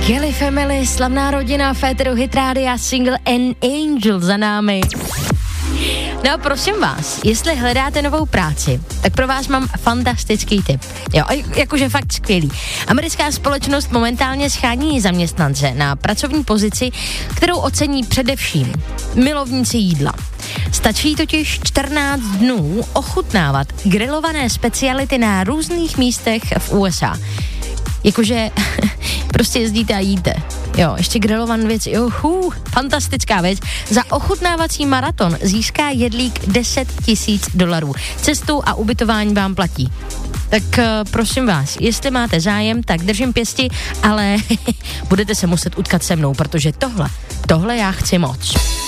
Kelly Family, slavná rodina, Féteru Hit Rádia, single An Angel za námi. No a prosím vás, jestli hledáte novou práci, tak pro vás mám fantastický tip. Jo, jakože fakt skvělý. Americká společnost momentálně schání zaměstnance na pracovní pozici, kterou ocení především milovníci jídla. Stačí totiž 14 dnů ochutnávat grilované speciality na různých místech v USA. Jakože prostě jezdíte a jíte. Jo, ještě grilované věci. Fantastická věc. Za ochutnávací maraton získá jedlík $10,000. Cestu a ubytování vám platí. Tak prosím vás, jestli máte zájem, tak držím pěsti, ale budete se muset utkat se mnou, protože tohle já chci moc.